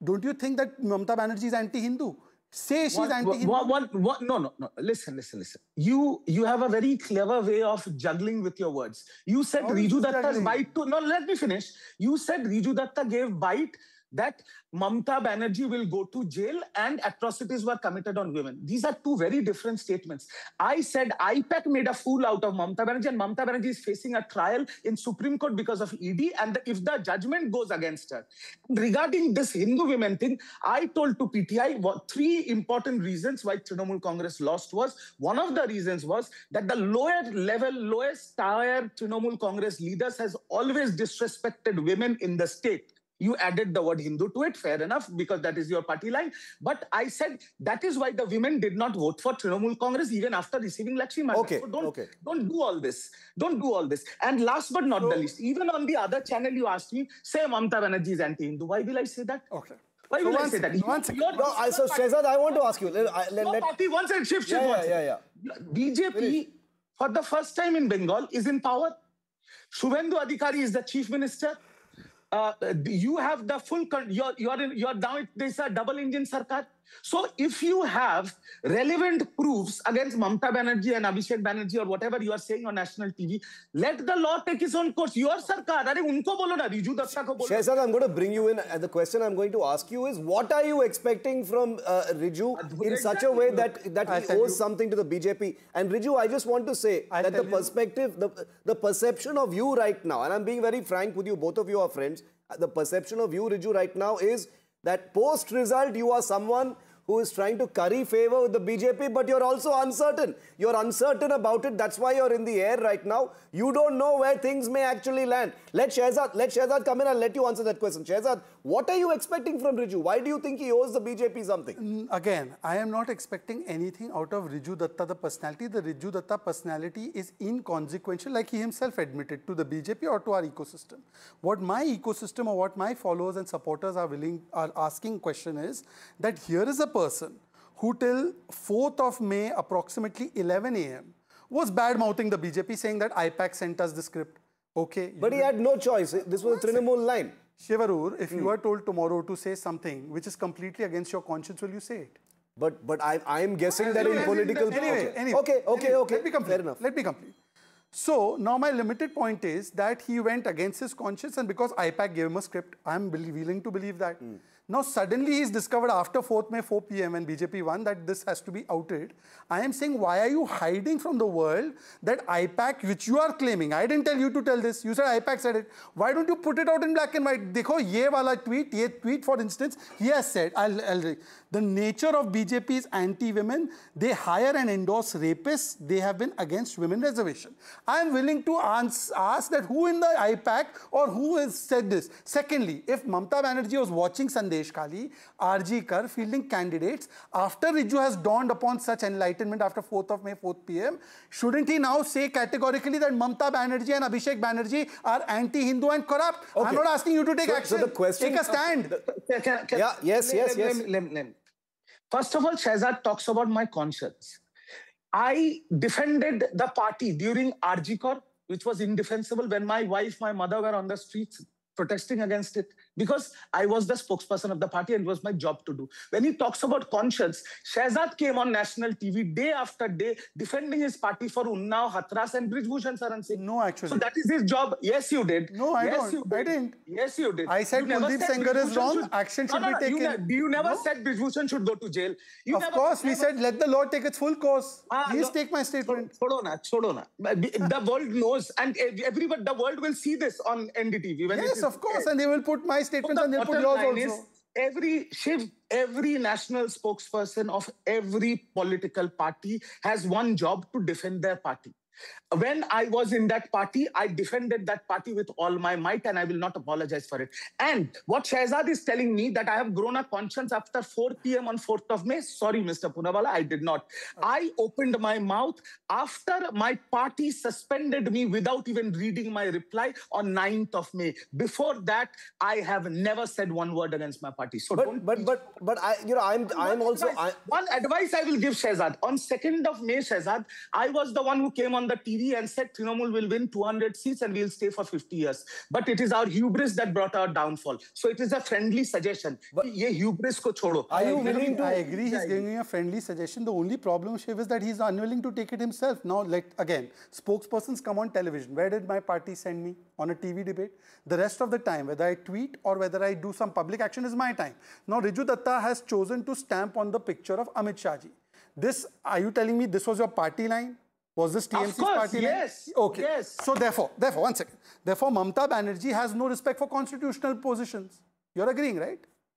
Don't you think that Mamata Banerjee is anti-Hindu? Say she's anti-Hindu. No. Listen. You have a very clever way of juggling with your words. You said Riju Datta's bite to... No, let me finish. You said Riju Datta gave bite that Mamata Banerjee will go to jail and atrocities were committed on women. These are two very different statements. I said IPAC made a fool out of Mamata Banerjee, and Mamata Banerjee is facing a trial in Supreme Court because of ED, and if the judgment goes against her. Regarding this Hindu women thing, I told to PTI three important reasons why Trinamool Congress lost was, one of the reasons was that the lowest tier Trinamool Congress leaders has always disrespected women in the state. You added the word Hindu to it, fair enough, because that is your party line. But I said that is why the women did not vote for Trinamool Congress even after receiving Lakshmi Manda. Okay, so don't do all this. Don't do all this. And last but not the least, even on the other channel you asked me, say Mamata Banerjee is anti-Hindu. Why will I say that? Okay. Why will I say that? So Shehzad, I want to ask you. One side shift. BJP, for the first time in Bengal, is in power. Shubhendu Adhikari is the chief minister. You have the full, you're now, there's a double engine sarkar. So if you have relevant proofs against Mamata Banerjee and Abhishek Banerjee or whatever you are saying on national TV, let the law take its own course. Your sarkar, unko bolo na, Riju Datta ko bolo. Shehzad, I'm going to bring you in, and the question I'm going to ask you is, what are you expecting from Riju in such a way that he owes something to the BJP? And Riju, I just want to say that the perspective, the perception of you right now, and I'm being very frank with you, both of you are friends, the perception of you, Riju, right now is that post-result, you are someone who is trying to curry favor with the BJP, but you're also uncertain. You're uncertain about it. That's why you're in the air right now. You don't know where things may actually land. Let Shehzad come in and let you answer that question. Shehzad, what are you expecting from Riju? Why do you think he owes the BJP something? Again, I am not expecting anything out of Riju Datta, the personality. The Riju Datta personality is inconsequential, like he himself admitted, to the BJP or to our ecosystem. What my ecosystem or what my followers and supporters are asking question is that here is a person who till 4th of May, approximately 11 AM, was bad-mouthing the BJP, saying that IPAC sent us the script. Okay. But he had no choice. This was a Trinamool line. Shivarur, if you are told tomorrow to say something which is completely against your conscience, will you say it? But I am guessing that in political... Anyway. Okay. Let me complete. Fair enough. Let me complete. So, now my limited point is that he went against his conscience, and because IPAC gave him a script, I am willing to believe that. Now, suddenly he's discovered after 4th May, 4 PM when BJP won that this has to be outed. I am saying, why are you hiding from the world that IPAC, which you are claiming, I didn't tell you to tell this, you said IPAC said it. Why don't you put it out in black and white? Dekho, ye wala tweet, for instance, he has said, the nature of BJP is anti-women. They hire and endorse rapists. They have been against women reservation. I am willing to ask that who in the IPAC or who has said this. Secondly, if Mamata Banerjee was watching Sandesh Kali, RG Kar, fielding candidates, after Riju has dawned upon such enlightenment after 4th of May, 4 PM, shouldn't he now say categorically that Mamata Banerjee and Abhishek Banerjee are anti-Hindu and corrupt? Okay. I'm not asking you to take action. So the question, take a stand. Yes. First of all, Shehzad talks about my conscience. I defended the party during RG Kar, which was indefensible, when my wife, my mother were on the streets protesting against it, because I was the spokesperson of the party and it was my job to do. When he talks about conscience, Shehzad came on national TV day after day defending his party for Unnao, Hathras and Brij Bhushan Saran Singh. No, actually. So that is his job. Yes, you did. No, I didn't. Yes, you did. I said Kuldeep Sengar is wrong. Action should be taken. You never said Brij Bhushan should go to jail. Of course, we said let the law take its full course. Please take my statement. Chodo na. The world knows, and everybody, the world will see this on NDTV. Yes, of course, and they will put my statements and they'll put yours also. Every national spokesperson of every political party has one job: to defend their party. When I was in that party, I defended that party with all my might, and I will not apologize for it. And what Shehzad is telling me, that I have grown a conscience after 4 PM on 4th of May. Sorry, Mr. Poonawalla, I did not. I opened my mouth after my party suspended me without even reading my reply on 9th of May. Before that, I have never said one word against my party. So one advice I will give Shehzad. On 2nd of May, Shehzad, I was the one who came on on the TV and said Trinamool will win 200 seats and we'll stay for 50 years. But it is our hubris that brought our downfall. So it is a friendly suggestion. But ye hubris ko chodo. Are you willing to? I agree. He's giving you a friendly suggestion. The only problem, Shiv, is that he's unwilling to take it himself. Now, again, spokespersons come on television. Where did my party send me? On a TV debate. The rest of the time, whether I tweet or whether I do some public action, is my time. Now, Riju Datta has chosen to stamp on the picture of Amit Shah ji. This, are you telling me this was your party line? Was this TMC's party line? Yes. Okay. Yes. So therefore, one second. Therefore, Mamata Banerjee has no respect for constitutional positions. You're agreeing, right?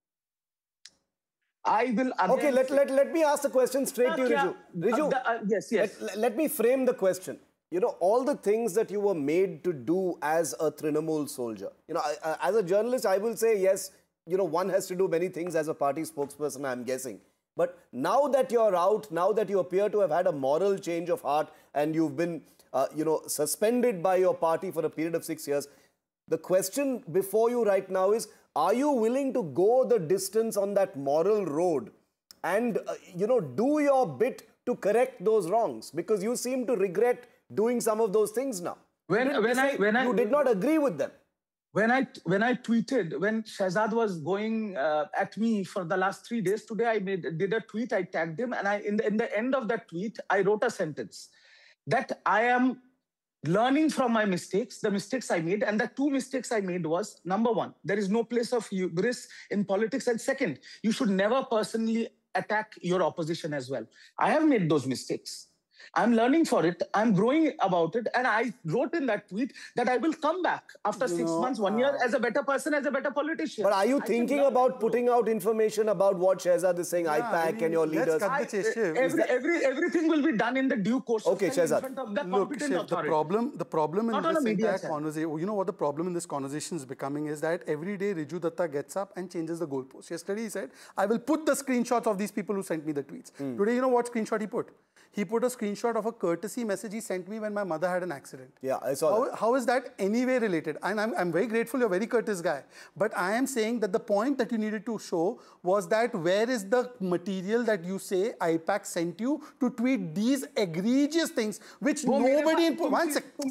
I will again... Okay, let me ask the question straight to you, Riju. Riju, yes. Let me frame the question. You know, all the things that you were made to do as a Trinamool soldier. You know, as a journalist, I will say, yes, you know, one has to do many things as a party spokesperson, I'm guessing. But now that you're out, now that you appear to have had a moral change of heart and you've been, you know, suspended by your party for a period of 6 years, the question before you right now is, are you willing to go the distance on that moral road and, you know, do your bit to correct those wrongs? Because you seem to regret doing some of those things now. You did not agree with them. When I tweeted, when Shehzad was going at me for the last 3 days, today I did a tweet, I tagged him, and in the end of that tweet, I wrote a sentence that I am learning from my mistakes, the mistakes I made, and the 2 mistakes I made was, number 1, there is no place of hubris in politics, and second, you should never personally attack your opposition as well. I have made those mistakes. I'm learning for it. I'm growing about it. And I wrote in that tweet that I will come back after 6 months, 1 year as a better person, as a better politician. But are you thinking about putting out information about what Shehzad is saying, IPAC and your leaders? Everything will be done in the due course of time in front of the competent authority. The problem in this entire conversation, you know what the problem in this conversation is becoming is that every day Riju Datta gets up and changes the goalpost. Yesterday he said, I will put the screenshots of these people who sent me the tweets. Today, you know what screenshot he put? He put a screenshot of a courtesy message he sent me when my mother had an accident. Yeah, I saw that. How is that anyway related? And I'm very grateful, you're a very courteous guy. But I am saying that the point that you needed to show was that where is the material that you say IPAC sent you to tweet these egregious things which nobody... One second.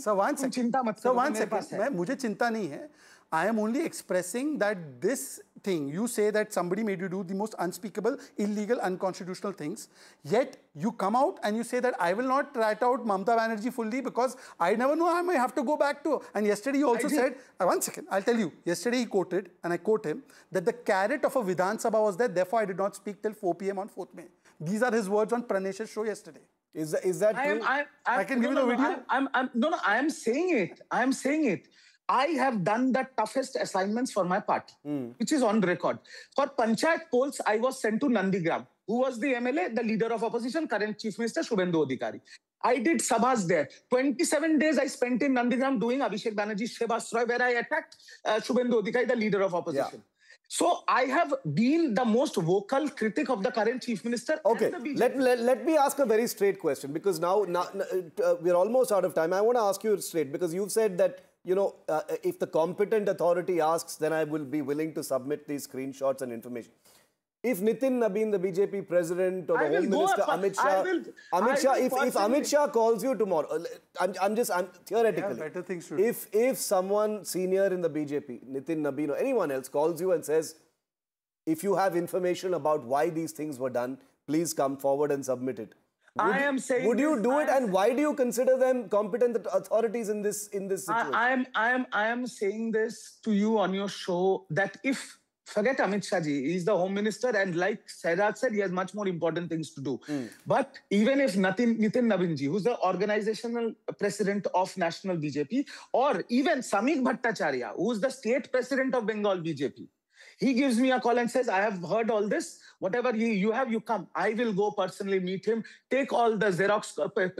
मुझे चिंता नहीं है. I am only expressing that this thing, you say that somebody made you do the most unspeakable, illegal, unconstitutional things, yet you come out and you say that I will not rat out Mamata Banerjee fully because I never know I may have to go back to. And yesterday he also said, one second, I'll tell you, yesterday he quoted, and I quote him, that the carrot of a Vidhan Sabha was there, therefore I did not speak till 4 p.m. on 4th May. These are his words on Pranesh's show yesterday. Is that true? I can give you the video. I am saying it. I have done the toughest assignments for my party, which is on record. For Panchayat polls, I was sent to Nandigram, who was the MLA, the leader of opposition, current Chief Minister, Shubhendu Adhikari. I did sabhas there. 27 days I spent in Nandigram doing Abhishek Banerjee's Shebas Roy, where I attacked Shubhendu Adhikari, the leader of opposition. Yeah. So I have been the most vocal critic of the current Chief Minister. Okay, let me ask a very straight question, because now we're almost out of time. I want to ask you straight, because you've said that, you know, if the competent authority asks, then I will be willing to submit these screenshots and information. If Nitin Nabin, the BJP president, or the Home Minister, Amit Shah, if Amit Shah calls you tomorrow, I'm theoretically, better things to do. If someone senior in the BJP, Nitin Nabin or anyone else calls you and says, if you have information about why these things were done, please come forward and submit it. Would you do it, and why do you consider them competent authorities in this situation? I am saying this to you on your show that if, forget Amit Shah ji, he's the Home Minister, and like Shehzad said, he has much more important things to do. But even if Nitin Nabin ji, who's the organizational president of National BJP, or even Samik Bhattacharya, who's the state president of Bengal BJP, he gives me a call and says, I have heard all this. Whatever you have, you come. I will go personally meet him, take all the Xerox,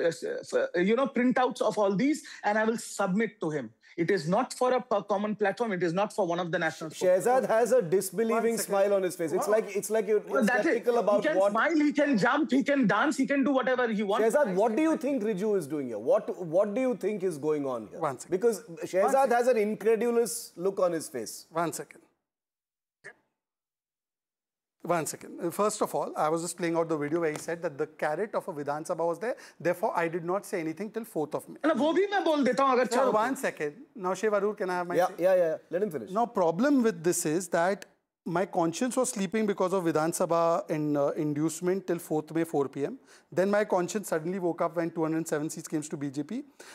printouts of all these, and I will submit to him. It is not for a common platform. It is not for one of the national... Shehzad has a disbelieving smile on his face. It's like you're skeptical about what... He can smile, he can jump, he can dance, he can do whatever he wants. Shehzad, what do you think Riju is doing here? What do you think is going on here? Because Shehzad has an incredulous look on his face. 1 second. One second. First of all, I was just playing out the video where he said that the carrot of a Vidhan Sabha was there. Therefore, I did not say anything till 4th of May. वो भी मैं बोल देता हूँ अगर Sir, one second. Now, Shiv Arur, can I have my say? Yeah. Let him finish. Now, problem with this is that my conscience was sleeping because of Vidhan Sabha inducement till 4th May, 4 p.m. Then my conscience suddenly woke up when 207 seats came to BJP.